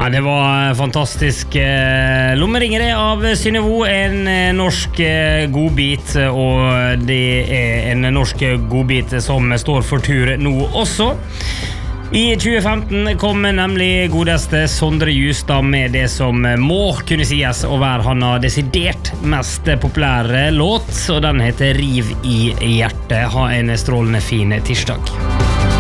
Ja, det var fantastisk lommeringer av Synnøve, en norsk godbit, og det en norsk godbit som står for tur nå også. I 2015 kom nemlig godeste Sondre Justad med det som må kunne sies å være hans desidert mest populære låt, og den heter Riv i hjertet. Ha en strålende fin tirsdag.